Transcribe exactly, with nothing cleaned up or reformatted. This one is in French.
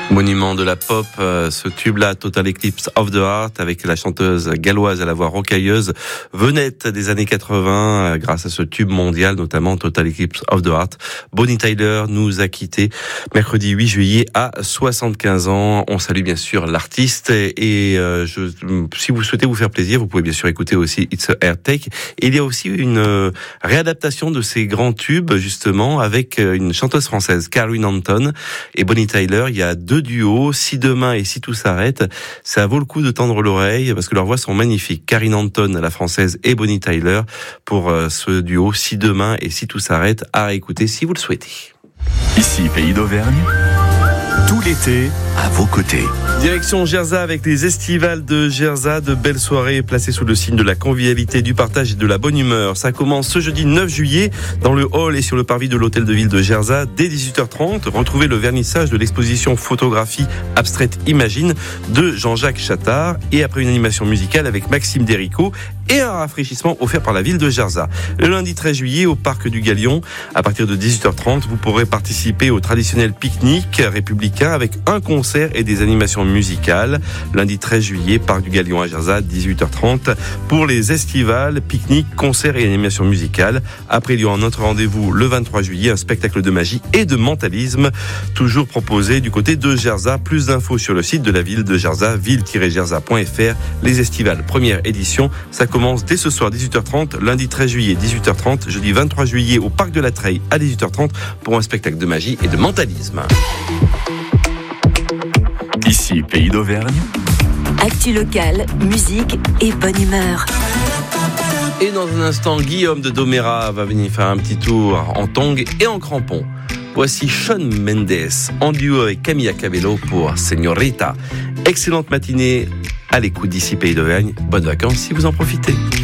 Monument de la pop, euh, ce tube-là, Total Eclipse of the Heart, avec la chanteuse galloise à la voix rocailleuse, vedette des années quatre-vingts, euh, grâce à ce tube mondial, notamment Total Eclipse of the Heart. Bonnie Tyler nous a quittés mercredi huit juillet à soixante-quinze ans. On salue bien sûr l'artiste et, et euh, je, si vous souhaitez vous faire plaisir, vous pouvez bien sûr écouter aussi It's a Air Take. Et il y a aussi une euh, réadaptation de ces grands tubes, justement, avec euh, une chanteuse française, Carrie Nanton et Bonnie Tyler. Il y a deux duo, Si demain et Si tout s'arrête. Ça vaut le coup de tendre l'oreille parce que leurs voix sont magnifiques. Carrie Nanton, la française, et Bonnie Tyler pour euh, ce duo Si demain et Si tout s'arrête à réécouter si vous le souhaitez. Ici, Pays d'Auvergne, tout l'été, à vos côtés. Direction Gerzat avec les estivales de Gerzat, de belles soirées placées sous le signe de la convivialité, du partage et de la bonne humeur. Ça commence ce jeudi neuf juillet dans le hall et sur le parvis de l'hôtel de ville de Gerzat dès dix-huit heures trente. Retrouvez le vernissage de l'exposition photographie abstraite Imagine de Jean-Jacques Chattard et après une animation musicale avec Maxime Derico et un rafraîchissement offert par la ville de Gerzat. Le lundi treize juillet au parc du Galion, à partir de dix-huit heures trente, vous pourrez participer au traditionnel pique-nique républicain avec un concert et des animations musicales. Lundi treize juillet, parc du Galion à Gerzat, dix-huit heures trente, pour les estivales, pique-nique, concerts et animations musicales. Après, il y aura un autre rendez-vous le vingt-trois juillet, un spectacle de magie et de mentalisme, toujours proposé du côté de Gerzat. Plus d'infos sur le site de la ville de Gerzat, ville tiret gerzat point f r. Les estivales, première édition, ça commence dès ce soir, dix-huit heures trente, lundi treize juillet, dix-huit heures trente, jeudi vingt-trois juillet au parc de la Treille à dix-huit heures trente pour un spectacle de magie et de mentalisme. Ici, Pays d'Auvergne. Actu locale, musique et bonne humeur. Et dans un instant, Guillaume de Domérat va venir faire un petit tour en tongs et en crampons. Voici Shawn Mendes en duo avec Camilla Cabello pour Señorita. Excellente matinée à l'écoute d'ici Pays d'Auvergne. Bonnes vacances si vous en profitez.